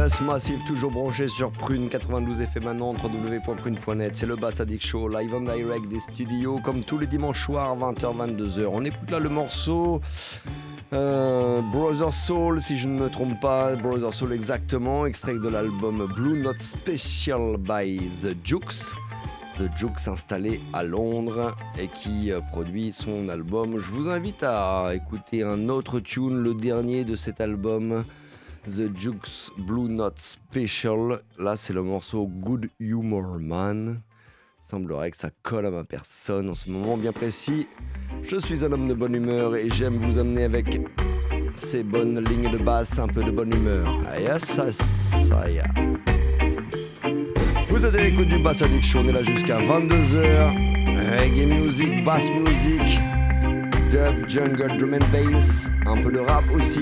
Bass Massive, toujours branché sur Prune 92 FM maintenant, www.prune.net. C'est le Bass Addict Show, live on direct des studios, comme tous les dimanches soirs, 20h-22h. On écoute là le morceau Brother Soul, si je ne me trompe pas, Brother Soul exactement, extrait de l'album Blue Note Special by The Jukes. The Jukes installé à Londres et qui produit son album. Je vous invite à écouter un autre tune, le dernier de cet album, The Jukes Blue Note Special. Là, c'est le morceau Good Humor Man. Il semblerait que ça colle à ma personne en ce moment bien précis. Je suis un homme de bonne humeur et j'aime vous amener avec ces bonnes lignes de basse, un peu de bonne humeur. Aïe. Vous êtes à l'écoute du Bass Addict Show, on est là jusqu'à 22h. Reggae music, bass music, dub, jungle, drum and bass, un peu de rap aussi.